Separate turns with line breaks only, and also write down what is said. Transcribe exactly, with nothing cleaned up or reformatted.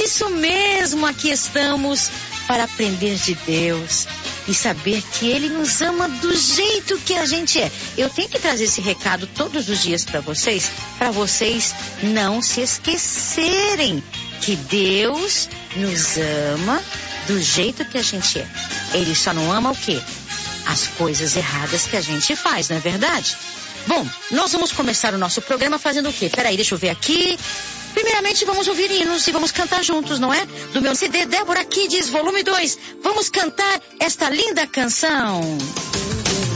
isso mesmo, aqui estamos para aprender de Deus e saber que Ele nos ama do jeito que a gente é. Eu tenho que trazer esse recado todos os dias para vocês, para vocês não se esquecerem que Deus nos ama do jeito que a gente é. Ele só não ama o quê? As coisas erradas que a gente faz, não é verdade? Bom, nós vamos começar o nosso programa fazendo o quê? Peraí, deixa eu ver aqui. Primeiramente, vamos ouvir hinos e vamos cantar juntos, não é? Do meu C D, Débora Kids, volume dois. Vamos cantar esta linda canção.